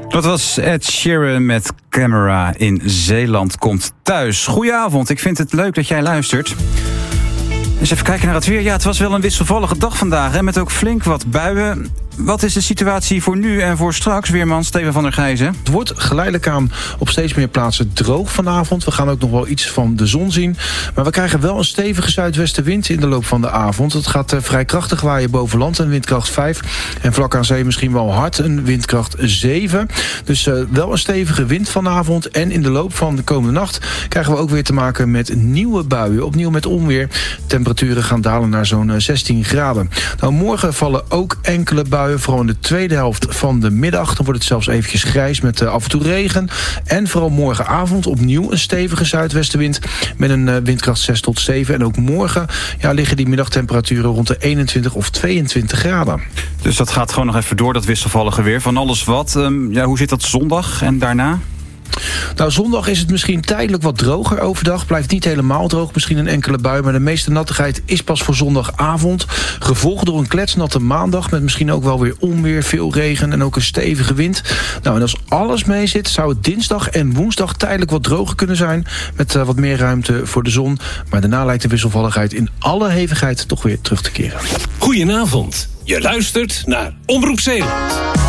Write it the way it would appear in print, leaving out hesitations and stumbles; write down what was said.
Dat was Ed Sheeran met Camera in Zeeland komt thuis. Goedenavond, ik vind het leuk dat jij luistert. Dus even kijken naar het weer. Ja, het was wel een wisselvallige dag vandaag, hè, met ook flink wat buien. Wat is de situatie voor nu en voor straks, weerman Steven van der Gijzen? Het wordt geleidelijk aan op steeds meer plaatsen droog vanavond. We gaan ook nog wel iets van de zon zien. Maar we krijgen wel een stevige zuidwestenwind in de loop van de avond. Het gaat vrij krachtig waaien boven land, een windkracht 5. En vlak aan zee misschien wel hard, een windkracht 7. Dus wel een stevige wind vanavond. En in de loop van de komende nacht krijgen we ook weer te maken met nieuwe buien. Opnieuw met onweer. Temperaturen gaan dalen naar zo'n 16 graden. Nou, morgen vallen ook enkele buien. Vooral in de tweede helft van de middag. Dan wordt het zelfs eventjes grijs met af en toe regen. En vooral morgenavond opnieuw een stevige zuidwestenwind. Met een windkracht 6 tot 7. En ook morgen liggen die middagtemperaturen rond de 21 of 22 graden. Dus dat gaat gewoon nog even door, dat wisselvallige weer. Van alles wat. Hoe zit dat zondag en daarna? Nou, zondag is het misschien tijdelijk wat droger overdag. Blijft niet helemaal droog, misschien een enkele bui. Maar de meeste nattigheid is pas voor zondagavond. Gevolgd door een kletsnatte maandag. Met misschien ook wel weer onweer, veel regen en ook een stevige wind. Nou, en als alles mee zit, zou het dinsdag en woensdag tijdelijk wat droger kunnen zijn. Met wat meer ruimte voor de zon. Maar daarna lijkt de wisselvalligheid in alle hevigheid toch weer terug te keren. Goedenavond. Je luistert naar Omroep Zeeland.